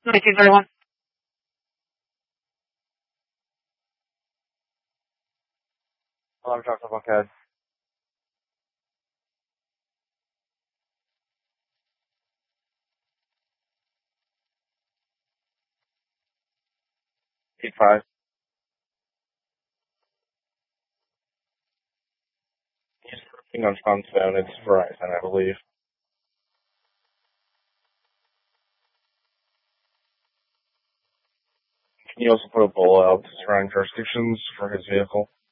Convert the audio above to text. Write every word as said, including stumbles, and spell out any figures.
nineteen thirty-one. Alarm truck to Buckhead. eight five. He's working on Sean's phone. It's Verizon, I believe. Can you also put a bull out to surrounding jurisdictions for his vehicle?